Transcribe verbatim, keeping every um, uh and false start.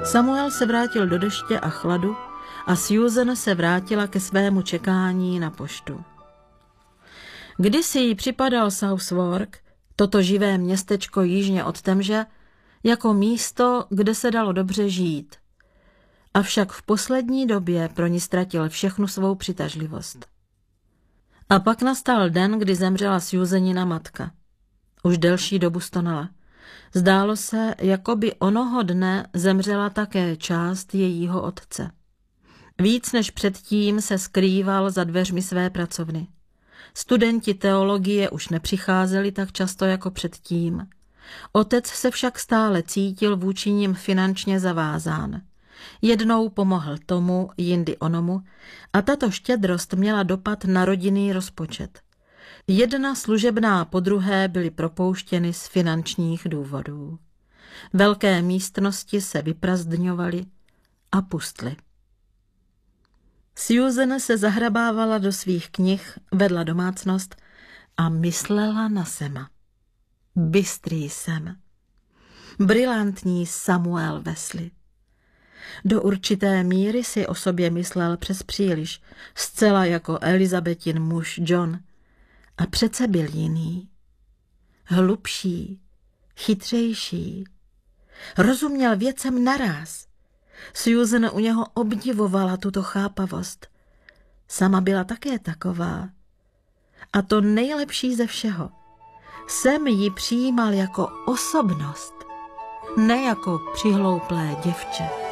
Samuel se vrátil do deště a chladu a Susan se vrátila ke svému čekání na poštu. Kdysi jí připadal Southwark, toto živé městečko jižně od Temže, jako místo, kde se dalo dobře žít. Avšak v poslední době pro ní ztratil všechnu svou přitažlivost. A pak nastal den, kdy zemřela Susanina matka. Už delší dobu stonala. Zdálo se, jako by onoho dne zemřela také část jejího otce. Víc než předtím se skrýval za dveřmi své pracovny. Studenti teologie už nepřicházeli tak často jako předtím. Otec se však stále cítil vůči nim finančně zavázán. Jednou pomohl tomu, jindy onomu a tato štědrost měla dopad na rodinný rozpočet. Jedna služebná po druhé byly propouštěny z finančních důvodů. Velké místnosti se vyprazdňovaly a pustly. Susan se zahrabávala do svých knih, vedla domácnost a myslela na Sema. Bystrý Sem. Brilantní Samuel Wesley. Do určité míry si o sobě myslel přes příliš, zcela jako Elizabetin muž John. A přece byl jiný. Hlubší, chytřejší. Rozuměl věcem naráz. Susan u něho obdivovala tuto chápavost. Sama byla také taková. A to nejlepší ze všeho. Sam ji přijímal jako osobnost, ne jako přihlouplé děvče.